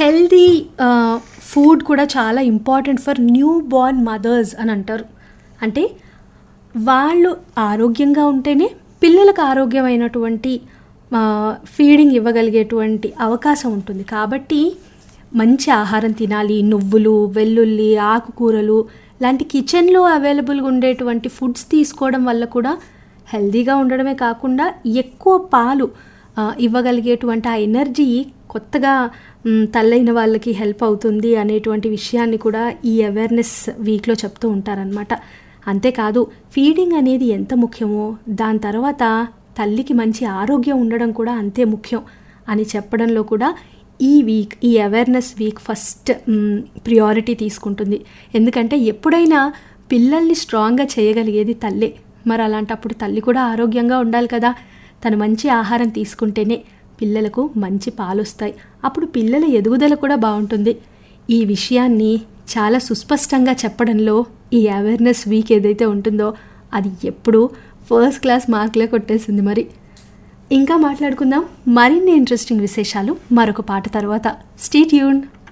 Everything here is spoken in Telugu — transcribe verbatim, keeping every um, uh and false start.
హెల్దీ ఫుడ్ కూడా చాలా important for new Born mothers అని అంటారు. అంటే వాళ్ళు ఆరోగ్యంగా ఉంటేనే పిల్లలకు ఆరోగ్యమైనటువంటి ఫీడింగ్ ఇవ్వగలిగేటువంటి అవకాశం ఉంటుంది. కాబట్టి మంచి ఆహారం తినాలి. నువ్వులు, వెల్లుల్లి, ఆకుకూరలు లాంటి కిచెన్లో అవైలబుల్గా ఉండేటువంటి ఫుడ్స్ తీసుకోవడం వల్ల కూడా హెల్దీగా ఉండడమే కాకుండా ఎక్కువ పాలు ఇవ్వగలిగేటువంటి ఆ ఎనర్జీ కొత్తగా తల్లైన వాళ్ళకి హెల్ప్ అవుతుంది అనేటువంటి విషయాన్ని కూడా ఈ అవేర్నెస్ వీక్లో చెప్తూ ఉంటారనమాట. అంతేకాదు ఫీడింగ్ అనేది ఎంత ముఖ్యమో దాని తర్వాత తల్లికి మంచి ఆరోగ్యం ఉండడం కూడా అంతే ముఖ్యం అని చెప్పడంలో కూడా ఈ వీక్ ఈ అవేర్నెస్ వీక్ ఫస్ట్ ప్రియారిటీ తీసుకుంటుంది. ఎందుకంటే ఎప్పుడైనా పిల్లల్ని స్ట్రాంగ్గా చేయగలిగేది తల్లే. మరి అలాంటప్పుడు తల్లి కూడా ఆరోగ్యంగా ఉండాలి కదా. తను మంచి ఆహారం తీసుకుంటేనే పిల్లలకు మంచి పాలు వస్తాయి. అప్పుడు పిల్లల ఎదుగుదల కూడా బాగుంటుంది. ఈ విషయాన్ని చాలా సుస్పష్టంగా చెప్పడంలో ఈ అవేర్నెస్ వీక్ ఏదైతే ఉంటుందో అది ఎప్పుడూ ఫస్ట్ క్లాస్ మార్కులే కొట్టేసింది. మరి ఇంకా మాట్లాడుకుందాం మరిన్ని ఇంట్రెస్టింగ్ విశేషాలు మరొక పాట తర్వాత. Stay tuned.